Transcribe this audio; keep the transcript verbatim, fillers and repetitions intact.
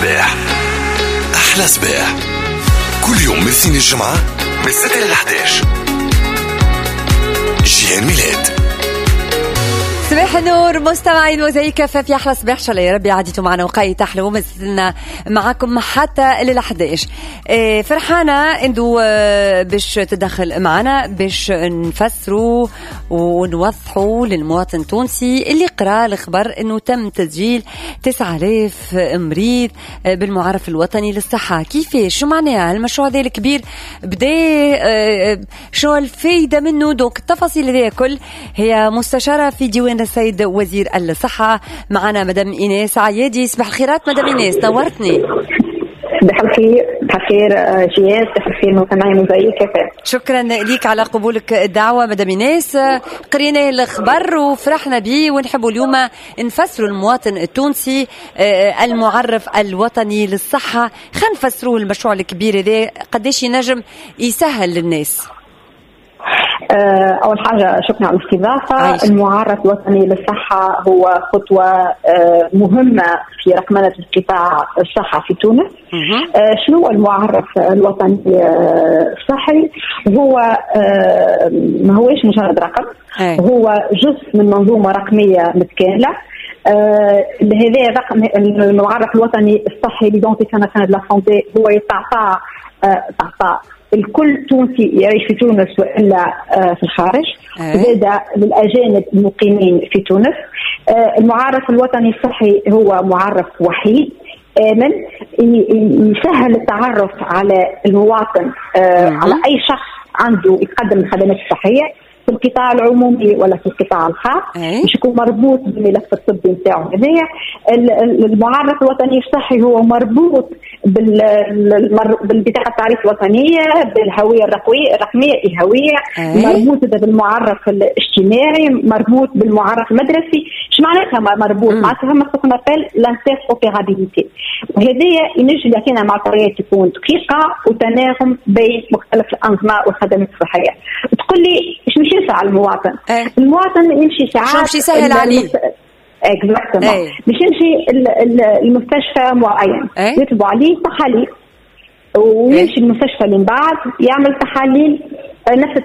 صباح. أحلى صباح كل يوم من الاثنين الجمعة من الستة إلى الأحد عشر. جيهان ميلاد. صباح النور مستمعين موزايك في أحلى صباح. شاء الله يا ربي عديتوا معنا وقاية تحلو ومازلنا معكم حتى إلى الأحد عشر. فرحانة إنه باش تدخل معنا باش نفسروا ونوضحوا للمواطن التونسي اللي قرأ الخبر إنه تم تسجيل تسعة آلاف مريض بالمعرف الوطني للصحة. كيفاش؟ شو معناها المشروع ذا الكبير؟ بدأ شو الفايدة منه؟ دوك التفاصيل ذي كل هي مستشارة في ديوان السيد وزير الصحة. معنا مدام إيناس عيادي. صباح الخيرات مدام إيناس، نورتني. صباح الخير. بخير جياد. صباح الخير مستمعين مزيك. شكرا ليك على قبولك الدعوة مدام إيناس. قرينا الخبر وفرحنا به ونحبوا اليوم نفسروا المواطن التونسي المعرف الوطني للصحة. خلينا نفسروه المشروع الكبير هذا قديش ينجم يسهل للناس. أول حاجة شكرا على الاستضافة. المعرف الوطني للصحة هو خطوة مهمة في رقمنة القطاع الصحة في تونس. شنو المعرف الوطني الصحي؟ هو ما هوش مجرد رقم، هو جزء من منظومة رقمية متكاملة. هذا الرقم المعرف الوطني الصحي ليدونتيتي ناسيونال دو لا سانتي هو يتعطى تعطى الكل تونسي يعيش في تونس وإلا في الخارج، زاد للأجانب المقيمين في تونس. المعرف الوطني الصحي هو معرف وحيد آمن يسهل التعرف على المواطن على أي شخص عنده يقدم الخدمات الصحية في القطاع العمومي ولا في القطاع الخاص، مش يكون مربوط بالملف الطبي نتاعو. هذايا المعرف الوطني الصحي هو مربوط بالبطاقة التعريف الوطنية، بالهوية الرقمية الهوية، مربوط بالمعرف الاجتماعي، مربوط بالمعرف المدرسي. ايش معناتها مربوط؟ معناتها ما تقول لانتيروبيرابيليتي. وهذايا ينجم يعطينا معطيات تكون دقيقة وتناغم بين مختلف الأنظمة والخدمات الصحية. تقول لي ايش مش ينفع المواطن؟ أه. المواطن يمشي ساعات مش يسهل عليه. اكزاكتومون. مش يمشي المستشفى معين أه. يطلبوا عليه تحاليل ويمشي أه. المستشفى اللي من بعد يعمل تحاليل نفس